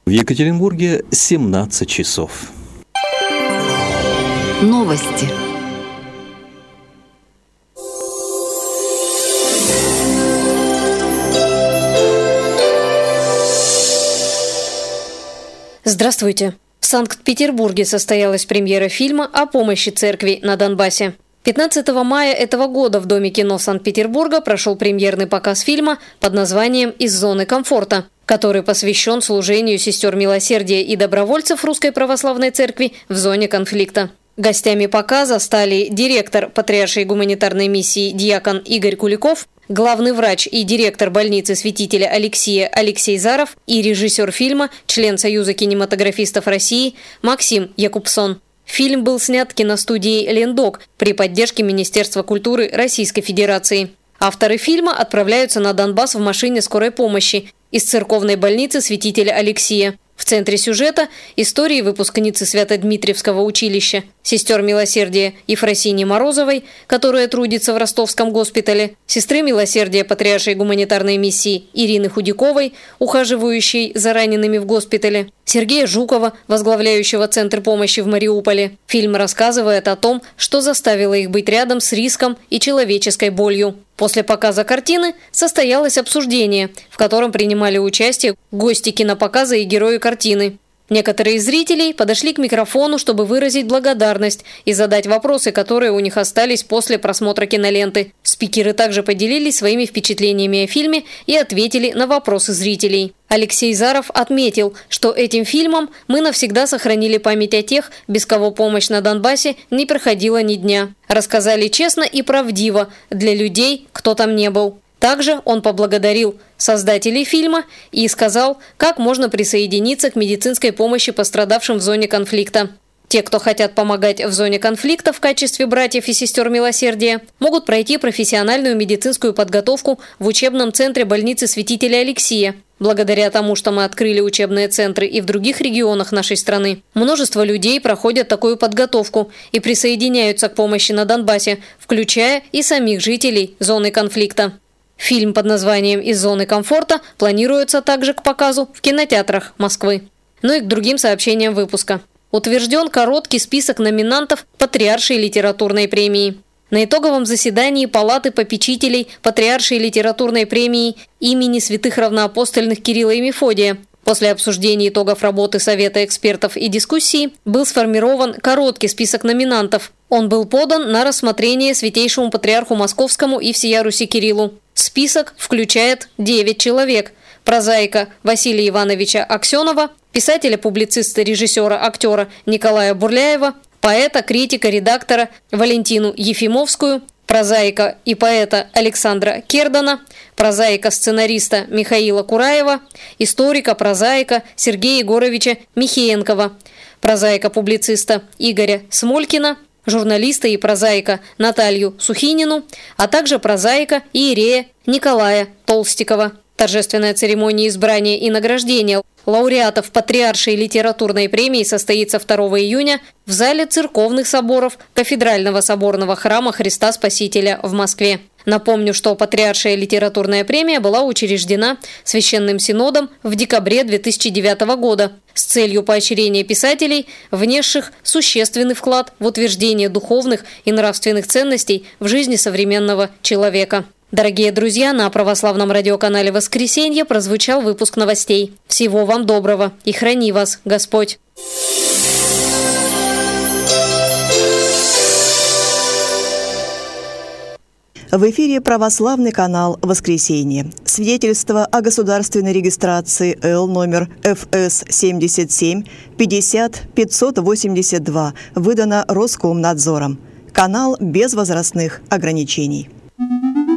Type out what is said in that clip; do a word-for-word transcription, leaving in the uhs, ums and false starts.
В Екатеринбурге семнадцать часов. Новости. Здравствуйте. В Санкт-Петербурге состоялась премьера фильма о помощи церкви на Донбассе. пятнадцатого мая этого года в Доме кино Санкт-Петербурга прошел премьерный показ фильма под названием «Из зоны комфорта», который посвящен служению сестер милосердия и добровольцев Русской Православной Церкви в зоне конфликта. Гостями показа стали директор Патриаршей гуманитарной миссии диакон Игорь Куликов, главный врач и директор больницы святителя Алексия Алексей Заров и режиссер фильма, член Союза кинематографистов России Максим Якубсон. Фильм был снят киностудией «Лендок» при поддержке Министерства культуры Российской Федерации. Авторы фильма отправляются на Донбасс в машине скорой помощи из церковной больницы святителя Алексия. В центре сюжета – истории выпускницы Свято-Дмитриевского училища, сестер милосердия Ефросинии Морозовой, которая трудится в ростовском госпитале, сестры милосердия Патриаршей гуманитарной миссии Ирины Худяковой, ухаживающей за ранеными в госпитале, Сергея Жукова, возглавляющего Центр помощи в Мариуполе. Фильм рассказывает о том, что заставило их быть рядом с риском и человеческой болью. После показа картины состоялось обсуждение, в котором принимали участие гости кинопоказа и герои картины. Некоторые из зрителей подошли к микрофону, чтобы выразить благодарность и задать вопросы, которые у них остались после просмотра киноленты. Спикеры также поделились своими впечатлениями о фильме и ответили на вопросы зрителей. Алексей Заров отметил, что этим фильмом мы навсегда сохранили память о тех, без кого помощь на Донбассе не проходила ни дня. Рассказали честно и правдиво для людей, кто там не был. Также он поблагодарил создателей фильма и сказал, как можно присоединиться к медицинской помощи пострадавшим в зоне конфликта. Те, кто хотят помогать в зоне конфликта в качестве братьев и сестер милосердия, могут пройти профессиональную медицинскую подготовку в учебном центре больницы святителя Алексия. Благодаря тому, что мы открыли учебные центры и в других регионах нашей страны, множество людей проходят такую подготовку и присоединяются к помощи на Донбассе, включая и самих жителей зоны конфликта. Фильм под названием «Из зоны комфорта» планируется также к показу в кинотеатрах Москвы. Ну и к другим сообщениям выпуска. Утвержден короткий список номинантов Патриаршей литературной премии. На итоговом заседании Палаты попечителей Патриаршей литературной премии имени святых равноапостольных Кирилла и Мефодия после обсуждения итогов работы Совета экспертов и дискуссии был сформирован короткий список номинантов. Он был подан на рассмотрение Святейшему Патриарху Московскому и всея Руси Кириллу. Список включает девять человек. Прозаика Василия Ивановича Аксенова, писателя, публициста, режиссера, актера Николая Бурляева, поэта, критика, редактора Валентину Ефимовскую, прозаика и поэта Александра Кердана, прозаика-сценариста Михаила Кураева, историка, прозаика Сергея Егоровича Михеенкова, прозаика-публициста Игоря Смолькина, журналиста и прозаика Наталью Сухинину, а также прозаика и иерея Николая Толстикова. Торжественная церемония избрания и награждения лауреатов Патриаршей литературной премии состоится второго июня в зале церковных соборов Кафедрального соборного храма Христа Спасителя в Москве. Напомню, что Патриаршая литературная премия была учреждена Священным Синодом в декабре две тысячи девятого года с целью поощрения писателей, внесших существенный вклад в утверждение духовных и нравственных ценностей в жизни современного человека. Дорогие друзья, на православном радиоканале «Воскресенье» прозвучал выпуск новостей. Всего вам доброго и храни вас Господь! В эфире православный канал «Воскресенье». Свидетельство о государственной регистрации Л номер Ф С семьдесят семь пятьдесят пятьсот восемьдесят два выдано Роскомнадзором. Канал без возрастных ограничений.